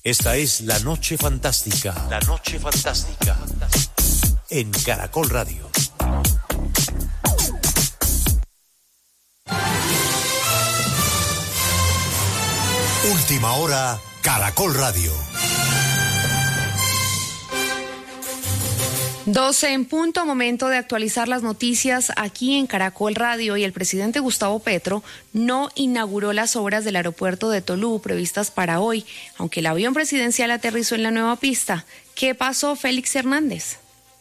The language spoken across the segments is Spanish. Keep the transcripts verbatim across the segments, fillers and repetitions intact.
Esta es La Noche Fantástica. La Noche Fantástica. En Caracol Radio. Última hora, Caracol Radio. doce en punto, momento de actualizar las noticias aquí en Caracol Radio. Y el presidente Gustavo Petro no inauguró las obras del aeropuerto de Tolú previstas para hoy, aunque el avión presidencial aterrizó en la nueva pista. ¿Qué pasó, Félix Hernández?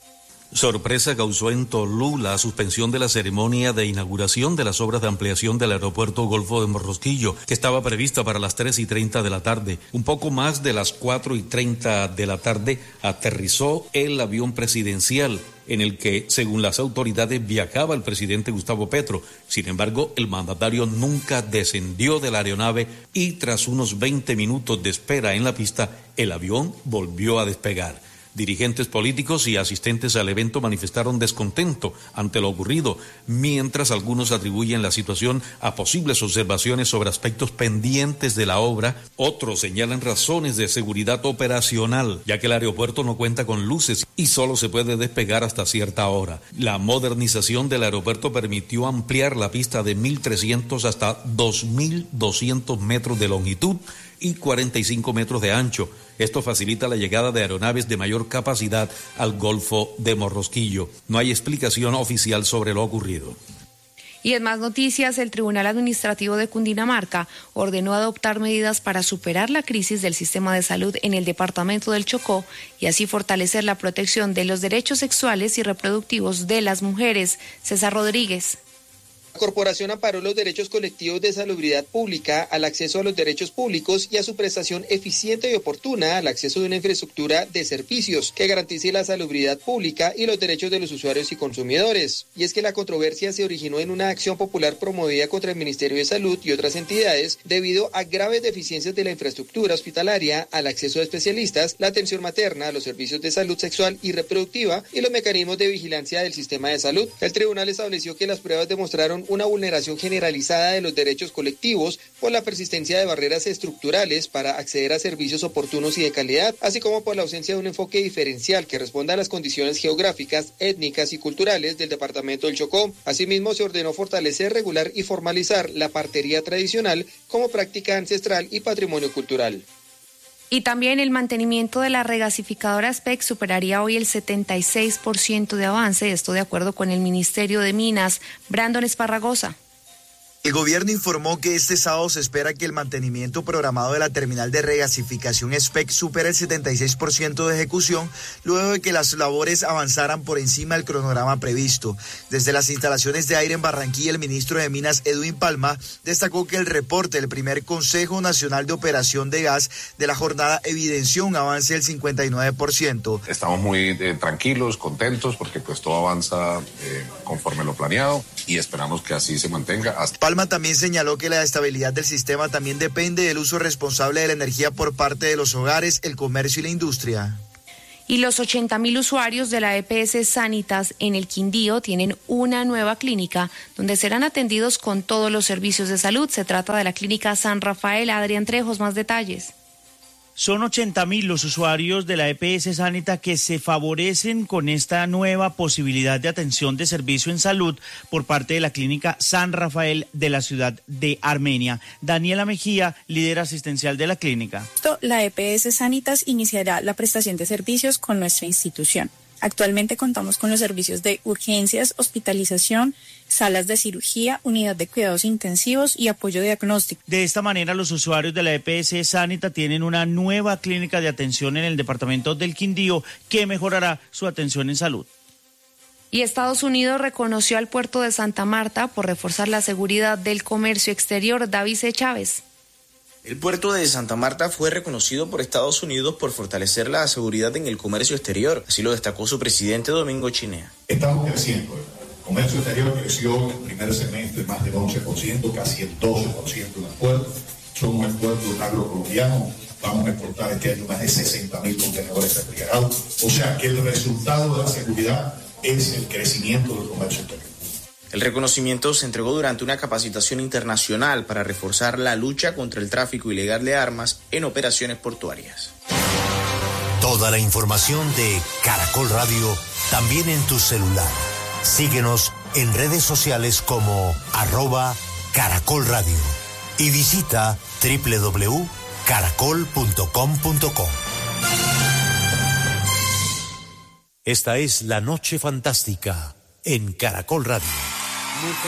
Sorpresa causó en Tolú la suspensión de la ceremonia de inauguración de las obras de ampliación del aeropuerto Golfo de Morrosquillo, que estaba prevista para las tres y treinta de la tarde. Un poco más de las cuatro y treinta de la tarde aterrizó el avión presidencial, en el que, según las autoridades, viajaba el presidente Gustavo Petro. Sin embargo, el mandatario nunca descendió de la aeronave y tras unos veinte minutos de espera en la pista, el avión volvió a despegar. Dirigentes políticos y asistentes al evento manifestaron descontento ante lo ocurrido, mientras algunos atribuyen la situación a posibles observaciones sobre aspectos pendientes de la obra. Otros señalan razones de seguridad operacional, ya que el aeropuerto no cuenta con luces y solo se puede despegar hasta cierta hora. La modernización del aeropuerto permitió ampliar la pista de mil trescientos hasta dos mil doscientos metros de longitud y cuarenta y cinco metros de ancho. Esto facilita la llegada de aeronaves de mayor capacidad al Golfo de Morrosquillo. No hay explicación oficial sobre lo ocurrido. Y en más noticias, el Tribunal Administrativo de Cundinamarca ordenó adoptar medidas para superar la crisis del sistema de salud en el departamento del Chocó y así fortalecer la protección de los derechos sexuales y reproductivos de las mujeres. César Rodríguez. La corporación amparó los derechos colectivos de salubridad pública al acceso a los derechos públicos y a su prestación eficiente y oportuna al acceso de una infraestructura de servicios que garantice la salubridad pública y los derechos de los usuarios y consumidores. Y es que la controversia se originó en una acción popular promovida contra el Ministerio de Salud y otras entidades debido a graves deficiencias de la infraestructura hospitalaria, al acceso de especialistas, la atención materna, los servicios de salud sexual y reproductiva y los mecanismos de vigilancia del sistema de salud. El tribunal estableció que las pruebas demostraron una vulneración generalizada de los derechos colectivos por la persistencia de barreras estructurales para acceder a servicios oportunos y de calidad, así como por la ausencia de un enfoque diferencial que responda a las condiciones geográficas, étnicas y culturales del departamento del Chocó. Asimismo, se ordenó fortalecer, regular y formalizar la partería tradicional como práctica ancestral y patrimonio cultural. Y también el mantenimiento de la regasificadora SPEC superaría hoy el setenta y seis por ciento de avance, esto de acuerdo con el Ministerio de Minas. Brandon Esparragosa. El gobierno informó que este sábado se espera que el mantenimiento programado de la terminal de regasificación SPEC supere el setenta y seis por ciento de ejecución, luego de que las labores avanzaran por encima del cronograma previsto. Desde las instalaciones de aire en Barranquilla, el ministro de Minas, Edwin Palma, destacó que el reporte del primer Consejo Nacional de Operación de Gas de la jornada evidenció un avance del cincuenta y nueve por ciento. Estamos muy eh, tranquilos, contentos, porque pues todo avanza eh, conforme lo planeado y esperamos que así se mantenga. Hasta Palma también señaló que la estabilidad del sistema también depende del uso responsable de la energía por parte de los hogares, el comercio y la industria. Y los ochenta mil usuarios de la E P S Sanitas en el Quindío tienen una nueva clínica donde serán atendidos con todos los servicios de salud. Se trata de la clínica San Rafael. Adrián Trejos, más detalles. Son ochenta mil los usuarios de la E P S Sanita que se favorecen con esta nueva posibilidad de atención de servicio en salud por parte de la clínica San Rafael de la ciudad de Armenia. Daniela Mejía, líder asistencial de la clínica. La E P S Sanitas iniciará la prestación de servicios con nuestra institución. Actualmente contamos con los servicios de urgencias, hospitalización, salas de cirugía, unidad de cuidados intensivos y apoyo diagnóstico. De esta manera, los usuarios de la E P S Sanita tienen una nueva clínica de atención en el departamento del Quindío que mejorará su atención en salud. Y Estados Unidos reconoció al puerto de Santa Marta por reforzar la seguridad del comercio exterior. David C. Chávez. El puerto de Santa Marta fue reconocido por Estados Unidos por fortalecer la seguridad en el comercio exterior. Así lo destacó su presidente Domingo Chinea. Estamos creciendo. El comercio exterior creció en el primer semestre más del once por ciento, casi el doce por ciento en el puerto. Somos el puerto agrocolombiano. Vamos a exportar este año más de sesenta mil contenedores refrigerados. O sea que el resultado de la seguridad es el crecimiento del comercio exterior. El reconocimiento se entregó durante una capacitación internacional para reforzar la lucha contra el tráfico ilegal de armas en operaciones portuarias. Toda la información de Caracol Radio también en tu celular. Síguenos en redes sociales como arroba Caracol Radio y visita doble u doble u doble u punto caracol punto com punto co. Esta es La Noche Fantástica en Caracol Radio.